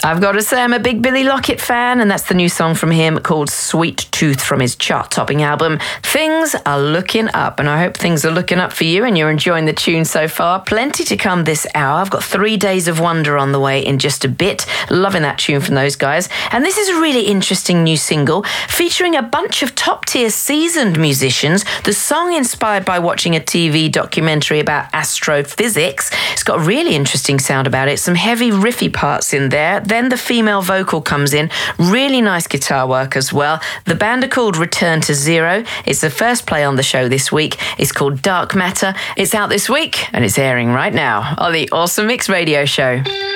I've got to say I'm a big Billy Lockett fan, and that's the new song from him called Sweet Tooth from his chart-topping album. Things are looking up, and I hope things are looking up for you and you're enjoying the tune so far. Plenty to come this hour. I've got 3 Days of Wonder on the way in just a bit. Loving that tune from those guys. And this is a really interesting new single featuring a bunch of top-tier seasoned musicians. The song inspired by watching a TV documentary about astrophysics. It's got a really interesting sound about it. Some heavy riffy parts in there. Then the female vocal comes in. Really nice guitar work as well. The band are called Return to Zero. It's the first play on the show this week. It's called Dark Matter. It's out this week and it's airing right now on the Awesome Mix Radio Show.